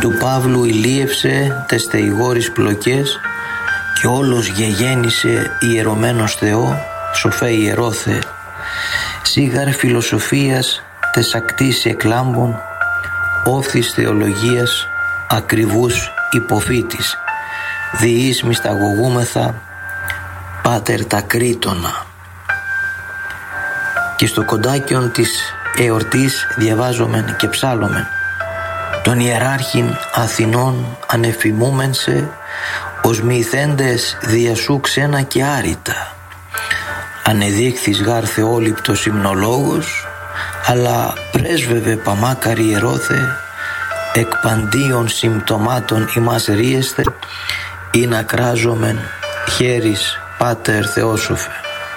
Του Παύλου ηλίευσε τες θεηγόρης πλοκές και όλος γεγέννησε ιερωμένος Θεό, σοφέ ιερώθε. Σίγαρ φιλοσοφίας τες ακτής εκλάμπων, όφθης θεολογίας ακριβούς υποφύτης. Διείς μυσταγωγούμεθα πάτερ τα κρίτωνα. Και στο κοντάκιον της εορτής διαβάζομεν και ψάλλομεν. Τον ιεράρχην Αθηνών ανεφημούμεν σε, ως μυθέντες διασού ξένα και άρρητα. Ανεδείχθης γάρ θεόληπτος υμνολόγος, αλλά πρέσβευε παμάκαρη ιερώθε, εκ παντίων συμπτωμάτων ημάς ρίεστε, ή να κράζομεν χέρις πάτερ θεόσοφε.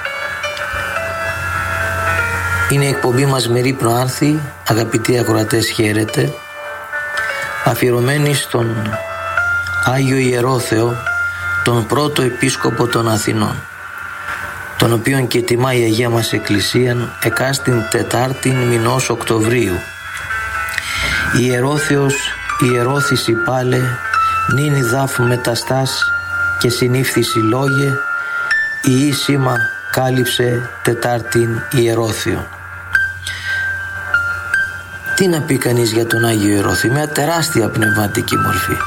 Είναι η εκπομπή μας Μερίπνο Άνθη, αγαπητοί ακροατές, χαίρετε, αφιερωμένη στον Άγιο Ιερόθεο, τον πρώτο επίσκοπο των Αθηνών, τον οποίον και τιμά η Αγία μας Εκκλησία εκάστην Τετάρτην μηνός Οκτωβρίου. Ιερόθεος ιερώθηση πάλε, νίνι δάφ μεταστάς και συνήφθηση λόγε, η ίσημα κάλυψε Τετάρτην Ιερόθεο. Τι να πει κανείς για τον Άγιο Ιερόθεο? Μια τεράστια πνευματική μορφή.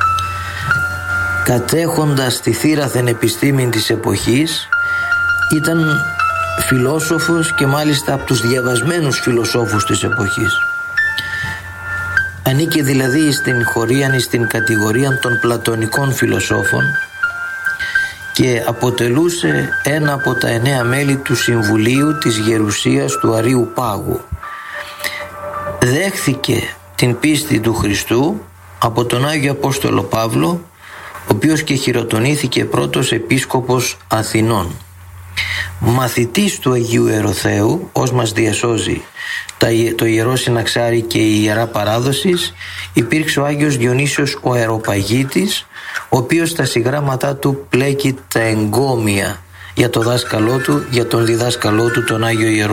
Κατέχοντας τη θύραθεν επιστήμη της εποχής, ήταν φιλόσοφος και μάλιστα από τους διαβασμένους φιλοσόφους της εποχής. Ανήκε δηλαδή στην χωρίαν, στην κατηγορία των πλατωνικών φιλοσόφων και αποτελούσε ένα από τα 9 μέλη του Συμβουλίου της Γερουσίας του Αρείου Πάγου. Δέχθηκε την πίστη του Χριστού από τον Άγιο Απόστολο Παύλο, ο οποίος και χειροτονήθηκε πρώτος επίσκοπος Αθηνών. Μαθητής του Αγίου Ιεροθέου, ως μας διασώζει το Ιερό Συναξάρι και η Ιερά Παράδοσης, υπήρξε ο Άγιος Διονύσιος ο Αεροπαγίτης, ο οποίος στα συγγράμματά του πλέκει τα εγκόμια για το δάσκαλό του, για τον διδάσκαλό του, τον Άγιο Ιερό.